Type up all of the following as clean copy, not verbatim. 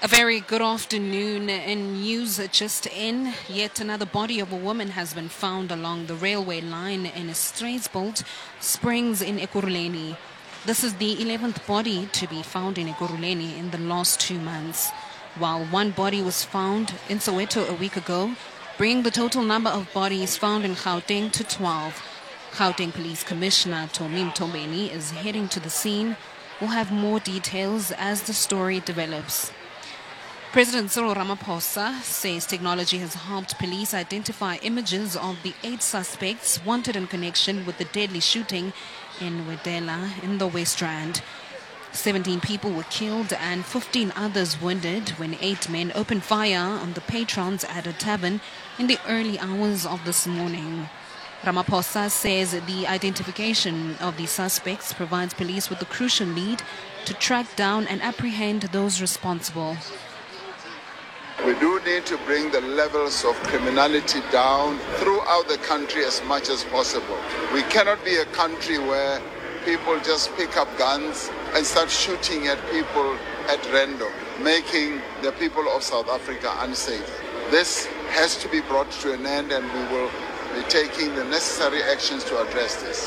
A very good afternoon. In news just in, yet another body of a woman has been found along the railway line in Straitsbolt Springs in Ekurhuleni. This is the 11th body to be found in Ekurhuleni in the last 2 months, while one body was found in Soweto a week ago, bringing the total number of bodies found in Gauteng to 12. Gauteng Police Commissioner Tommy Mtombeni is heading to the scene. We'll have more details as the story develops. President Cyril Ramaphosa says technology has helped police identify images of the 8 suspects wanted in connection with the deadly shooting in Wedela in the West Rand. 17 people were killed and 15 others wounded when 8 men opened fire on the patrons at a tavern in the early hours of this morning. Ramaphosa says the identification of the suspects provides police with a crucial lead to track down and apprehend those responsible. We do need to bring the levels of criminality down throughout the country as much as possible. We cannot be a country where people just pick up guns and start shooting at people at random, making the people of South Africa unsafe. This has to be brought to an end, and we will be taking the necessary actions to address this.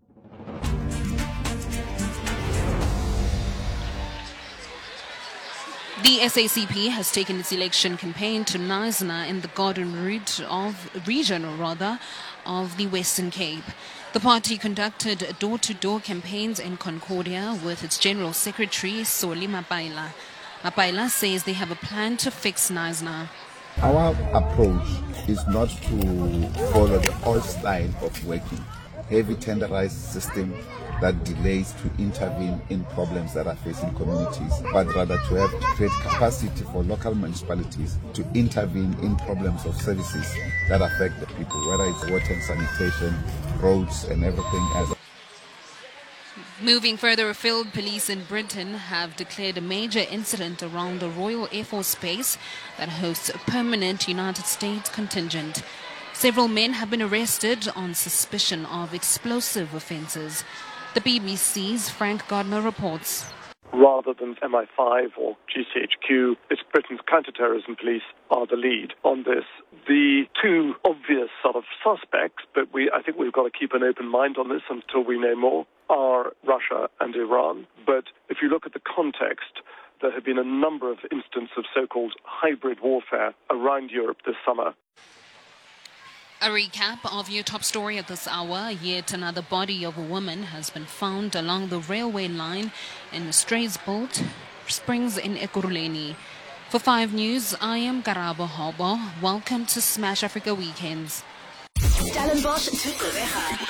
The SACP has taken its election campaign to Knysna in the Garden region of the Western Cape. The party conducted door-to-door campaigns in Concordia with its General Secretary, Soli Mapaila. Mapaila says they have a plan to fix Knysna. Our approach is not to follow the old style of working, heavy tenderized system that delays to intervene in problems that are facing communities, but rather to have to create capacity for local municipalities to intervene in problems of services that affect the people, whether it's water and sanitation, roads and everything else. Moving further afield, police in Britain have declared a major incident around the Royal Air Force Base that hosts a permanent United States contingent. Several men have been arrested on suspicion of explosive offences. The BBC's Frank Gardner reports. Rather than MI5 or GCHQ, it's Britain's counter-terrorism police are the lead on this. The two obvious sort of suspects, but I think we've got to keep an open mind on this until we know more, are Russia and Iran. But if you look at the context, there have been a number of instances of so-called hybrid warfare around Europe this summer. A recap of your top story at this hour. Yet another body of a woman has been found along the railway line in Straitsbolt Springs in Ekurhuleni. For 5 News, I am Karabo Hobo. Welcome to Smash Africa Weekends.